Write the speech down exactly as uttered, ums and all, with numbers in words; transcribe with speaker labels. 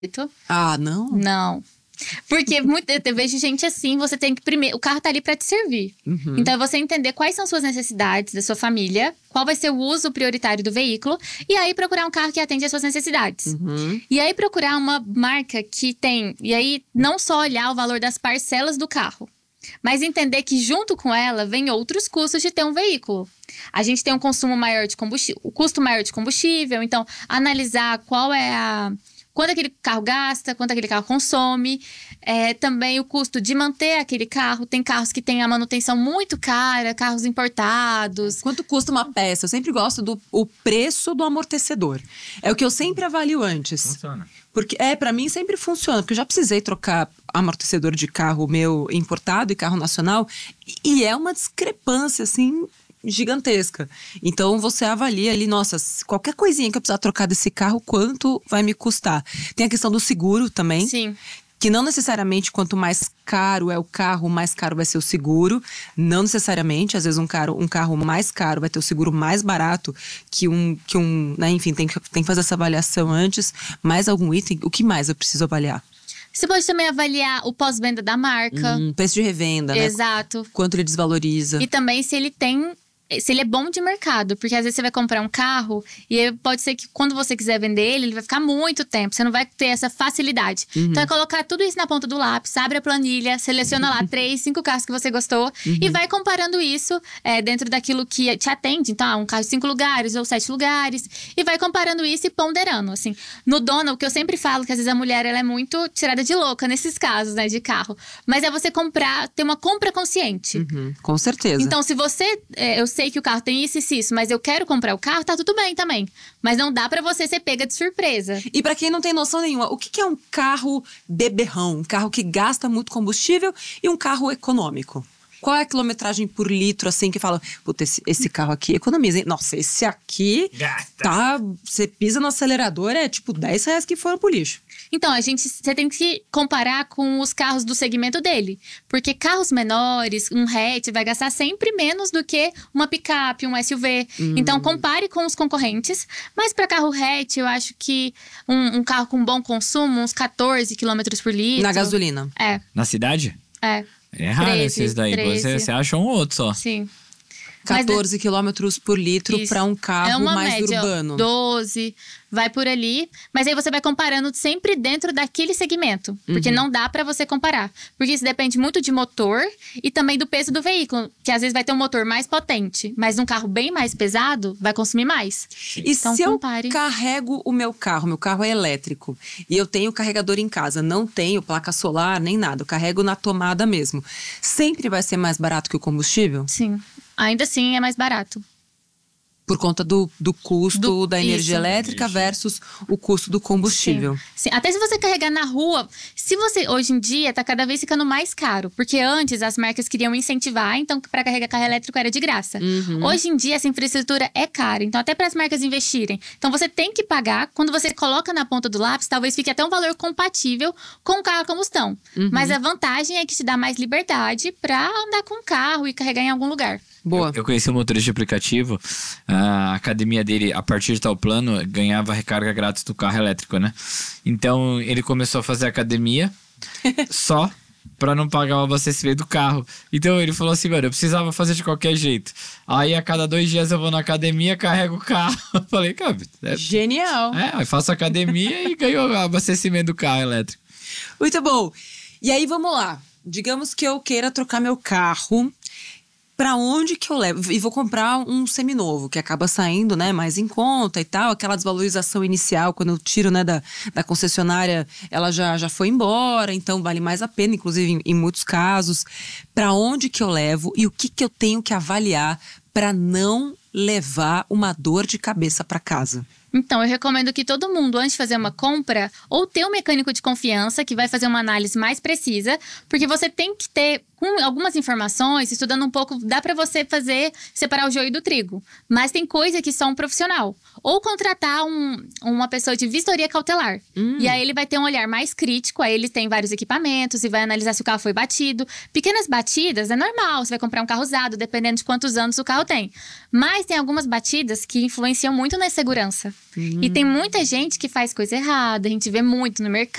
Speaker 1: Ah, não?
Speaker 2: Não. Porque muito, eu vejo gente assim, você tem que primeiro… O carro tá ali pra te servir.
Speaker 1: Uhum.
Speaker 2: Então, é você entender quais são suas necessidades da sua família, qual vai ser o uso prioritário do veículo, e aí procurar um carro que atende às suas necessidades.
Speaker 1: Uhum.
Speaker 2: E aí procurar uma marca que tem… E aí, não só olhar o valor das parcelas do carro, mas entender que junto com ela vem outros custos de ter um veículo. A gente tem um consumo maior de combustível, o custo maior de combustível, então analisar qual é a… Quanto aquele carro gasta, quanto aquele carro consome. É, também o custo de manter aquele carro. Tem carros que têm a manutenção muito cara, carros importados.
Speaker 1: Quanto custa uma peça? Eu sempre gosto do o preço do amortecedor. É o que eu sempre avalio antes.
Speaker 3: Funciona.
Speaker 1: Porque, é, pra mim sempre funciona. Porque eu já precisei trocar amortecedor de carro meu importado e carro nacional. E é uma discrepância, assim… gigantesca. Então você avalia ali, nossa, qualquer coisinha que eu precisar trocar desse carro, quanto vai me custar? Tem a questão do seguro também.
Speaker 2: Sim.
Speaker 1: Que não necessariamente quanto mais caro é o carro, mais caro vai ser o seguro. Não necessariamente, às vezes um carro, um carro mais caro vai ter o seguro mais barato que um, que um, né, enfim, tem que, tem que fazer essa avaliação antes. Mais algum item, o que mais eu preciso avaliar?
Speaker 2: Você pode também avaliar o pós-venda da marca.
Speaker 1: Hum, preço de revenda, né?
Speaker 2: Exato.
Speaker 1: Quanto ele desvaloriza.
Speaker 2: E também se ele tem… Se ele é bom de mercado, porque às vezes você vai comprar um carro e pode ser que quando você quiser vender ele, ele vai ficar muito tempo. Você não vai ter essa facilidade.
Speaker 1: Uhum.
Speaker 2: Então é colocar tudo isso na ponta do lápis, abre a planilha, seleciona lá três, cinco carros que você gostou
Speaker 1: Uhum.
Speaker 2: e vai comparando isso é, dentro daquilo que te atende. Então, ah, um carro de cinco lugares ou sete lugares. E vai comparando isso e ponderando, assim. No dono, o que eu sempre falo, que às vezes a mulher ela é muito tirada de louca nesses casos, né, de carro. Mas é você comprar, ter uma compra consciente.
Speaker 1: Uhum, com certeza.
Speaker 2: Então, se você… É, eu sei que o carro tem isso e isso, mas eu quero comprar o carro, tá tudo bem também. Mas não dá pra você ser pega de surpresa.
Speaker 1: E pra quem não tem noção nenhuma, o que que é um carro beberrão? Um carro que gasta muito combustível e um carro econômico? Qual é a quilometragem por litro, assim, que fala… Puta, esse, esse carro aqui economiza, hein? Nossa, esse aqui…
Speaker 3: Gasta.
Speaker 1: Tá… Você pisa no acelerador, é tipo dez reais que foram pro lixo.
Speaker 2: Então, a gente, você tem que comparar com os carros do segmento dele. Porque carros menores, um hatch, vai gastar sempre menos do que uma picape, um S U V.
Speaker 1: Hum.
Speaker 2: Então, compare com os concorrentes. Mas para carro hatch, eu acho que um, um carro com bom consumo, uns quatorze quilômetros por litro.
Speaker 1: Na gasolina.
Speaker 2: É,
Speaker 3: Na cidade?
Speaker 2: é.
Speaker 3: É raro
Speaker 2: treze,
Speaker 3: esses daí.
Speaker 2: treze.
Speaker 3: Você, você acha um ou outro só.
Speaker 2: Sim. Mas
Speaker 1: quatorze quilômetros por litro
Speaker 2: Isso.
Speaker 1: pra um carro
Speaker 2: é uma
Speaker 1: mais
Speaker 2: média,
Speaker 1: urbano.
Speaker 2: doze, vai por ali. Mas aí você vai comparando sempre dentro daquele segmento. Porque
Speaker 1: Uhum.
Speaker 2: não dá pra você comparar. Porque isso depende muito de motor e também do peso do veículo. Que às vezes vai ter um motor mais potente, mas um carro bem mais pesado vai consumir mais.
Speaker 1: E
Speaker 2: Então,
Speaker 1: se eu
Speaker 2: compare.
Speaker 1: carrego o meu carro, meu carro é elétrico, e eu tenho carregador em casa, não tenho placa solar nem nada, eu carrego na tomada mesmo, sempre vai ser mais barato que o combustível?
Speaker 2: Sim. Ainda assim é mais barato.
Speaker 1: Por conta do, do custo
Speaker 2: Do-
Speaker 1: da energia
Speaker 2: isso.
Speaker 1: elétrica
Speaker 3: Isso.
Speaker 1: versus o custo do combustível.
Speaker 2: Sim. Sim. Até se você carregar na rua, se você hoje em dia tá cada vez ficando mais caro, porque antes as marcas queriam incentivar, então para carregar carro elétrico era de graça.
Speaker 1: Uhum.
Speaker 2: Hoje em dia essa infraestrutura é cara, então até para as marcas investirem. Então você tem que pagar, quando você coloca na ponta do lápis, talvez fique até um valor compatível com o carro a combustão.
Speaker 1: Uhum.
Speaker 2: Mas a vantagem é que te dá mais liberdade para andar com o carro e carregar em algum lugar.
Speaker 1: Boa.
Speaker 3: Eu conheci um motorista de aplicativo, a academia dele, a partir de tal plano, ganhava recarga grátis do carro elétrico, né? Então, ele começou a fazer academia só pra não pagar o abastecimento do carro. Então, ele falou assim, mano, eu precisava fazer de qualquer jeito. Aí, a cada dois dias eu vou na academia, carrego o carro. Eu falei, cara, é,
Speaker 1: Genial.
Speaker 3: é, eu faço academia e ganho o abastecimento do carro elétrico.
Speaker 1: Muito bom. E aí, vamos lá. Digamos que eu queira trocar meu carro. Pra onde que eu levo? E vou comprar um seminovo, que acaba saindo, né, mais em conta e tal. Aquela desvalorização inicial, quando eu tiro, né, da, da concessionária, ela já, já foi embora. Então, vale mais a pena, inclusive, em, em muitos casos. Pra onde que eu levo e o que que eu tenho que avaliar pra não levar uma dor de cabeça pra casa?
Speaker 2: Então, eu recomendo que todo mundo, antes de fazer uma compra, ou ter um mecânico de confiança que vai fazer uma análise mais precisa, porque você tem que ter com algumas informações, estudando um pouco, dá pra você fazer, separar o joio do trigo. Mas tem coisa que só um profissional. Ou contratar um, uma pessoa de vistoria cautelar.
Speaker 1: Hum.
Speaker 2: E aí ele vai ter um olhar mais crítico, aí ele tem vários equipamentos e vai analisar se o carro foi batido. Pequenas batidas é normal, você vai comprar um carro usado, dependendo de quantos anos o carro tem. Mas tem algumas batidas que influenciam muito na segurança.
Speaker 1: Hum.
Speaker 2: E tem muita gente que faz coisa errada, a gente vê muito no mercado.